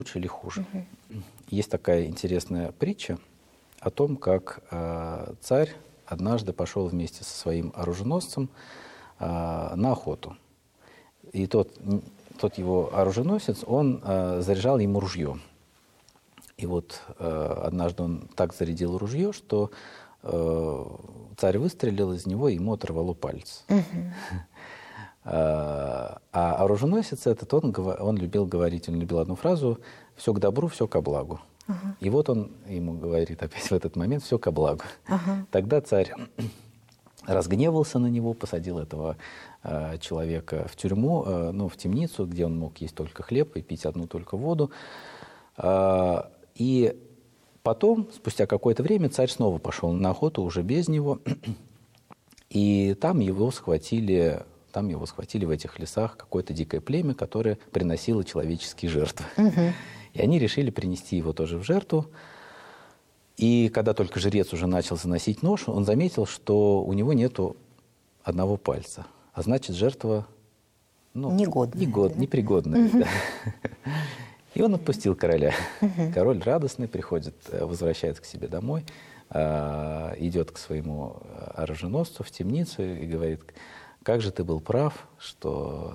лучше или хуже. Есть такая интересная притча о том, как царь однажды пошел вместе со своим оруженосцем на охоту. И тот его оруженосец, он заряжал ему ружье. И вот однажды он так зарядил ружье, что царь выстрелил из него, и ему оторвало палец. А оруженосец этот, он любил говорить, он любил одну фразу: «Все к добру, все ко благу». И вот он ему говорит опять в этот момент: «Все ко благу». Тогда царь разгневался на него, посадил этого человека в тюрьму, в темницу, где он мог есть только хлеб и пить одну только воду. И потом, спустя какое-то время, царь снова пошел на охоту уже без него, и там его схватили в этих лесах какое-то дикое племя, которое приносило человеческие жертвы. И они решили принести его тоже в жертву. И когда только жрец уже начал заносить нож, он заметил, что у него нету одного пальца. А значит, жертва непригодная. Да. И он отпустил короля. Король радостный возвращается к себе домой, идет к своему оруженосцу в темницу и говорит: «Как же ты был прав, что,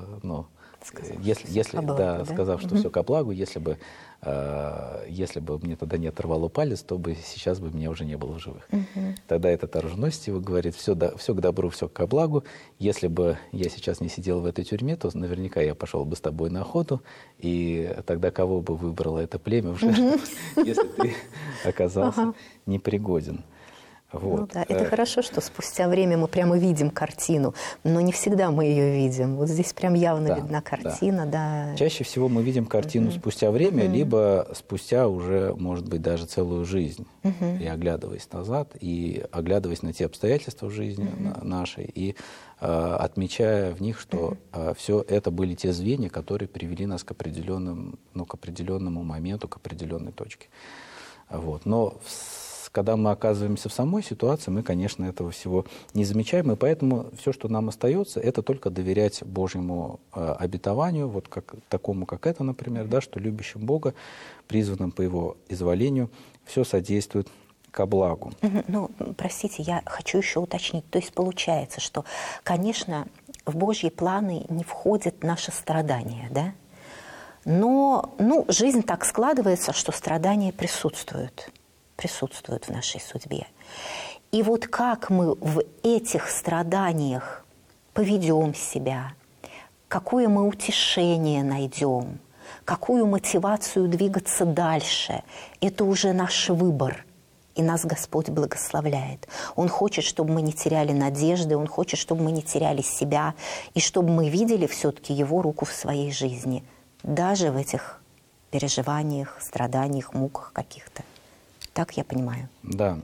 сказав, что все ко благу, если бы мне тогда не оторвало палец, то сейчас бы меня уже не было в живых». Тогда этот оруженосец его говорит: все к добру, все ко благу. Если бы я сейчас не сидел в этой тюрьме, то наверняка я пошел бы с тобой на охоту, и тогда кого бы выбрало это племя в жертву, если ты оказался непригоден. Вот. Это хорошо, что спустя время мы прямо видим картину, но не всегда мы ее видим. Вот здесь прям явно видна картина. Да. Чаще всего мы видим картину спустя время, либо спустя уже, может быть, даже целую жизнь. И оглядываясь назад, и оглядываясь на те обстоятельства в жизни нашей, и отмечая в них, что все это были те звенья, которые привели нас к определенному моменту, к определенной точке. Вот. Но когда мы оказываемся в самой ситуации, мы, конечно, этого всего не замечаем, и поэтому все, что нам остается, это только доверять Божьему обетованию, вот такому, как это, например, что любящим Бога, призванным по Его изволению, все содействует ко благу. Простите, я хочу еще уточнить. То есть получается, что, конечно, в Божьи планы не входит наше страдание, да? Но жизнь так складывается, что страдания присутствуют в нашей судьбе. И вот как мы в этих страданиях поведем себя, какое мы утешение найдем, какую мотивацию двигаться дальше, это уже наш выбор. И нас Господь благословляет. Он хочет, чтобы мы не теряли надежды, Он хочет, чтобы мы не теряли себя, и чтобы мы видели все-таки Его руку в своей жизни, даже в этих переживаниях, страданиях, муках каких-то. Так я понимаю. Да.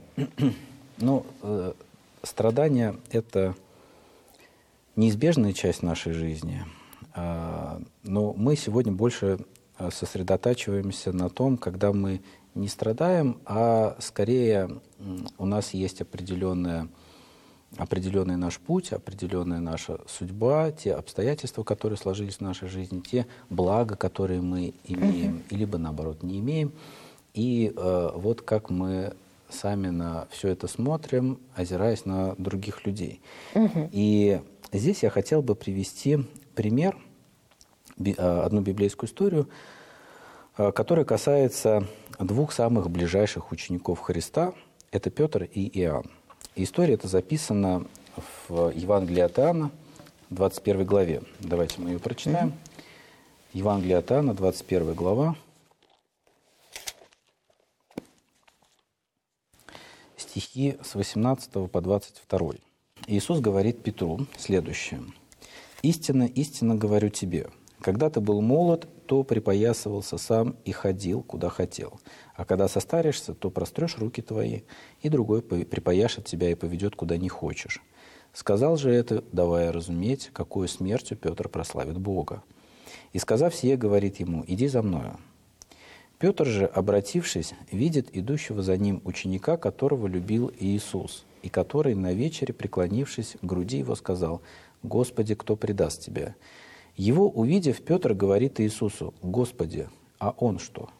Страдания – это неизбежная часть нашей жизни. Но мы сегодня больше сосредотачиваемся на том, когда мы не страдаем, а скорее у нас есть определенный наш путь, определенная наша судьба, те обстоятельства, которые сложились в нашей жизни, те блага, которые мы имеем, либо, наоборот, не имеем. И вот как мы сами на все это смотрим, озираясь на других людей. И здесь я хотел бы привести пример, одну библейскую историю, которая касается двух самых ближайших учеников Христа. Это Петр и Иоанн. И история эта записана в Евангелии от Иоанна, 21 главе. Давайте мы ее прочитаем. Евангелие от Иоанна, 21 глава. Стихи с 18 по 22. Иисус говорит Петру следующее. «Истинно, истинно говорю тебе, когда ты был молод, то припоясывался сам и ходил, куда хотел. А когда состаришься, то прострешь руки твои, и другой припояшет тебя и поведет, куда не хочешь». Сказал же это, давая разуметь, какую смертью Петр прославит Бога. И, сказав сие, говорит ему: «Иди за мною». Петр же, обратившись, видит идущего за ним ученика, которого любил Иисус, и который на вечере, преклонившись к груди его, сказал: «Господи, кто предаст тебя?» Его увидев, Петр говорит Иисусу: «Господи, а он что?»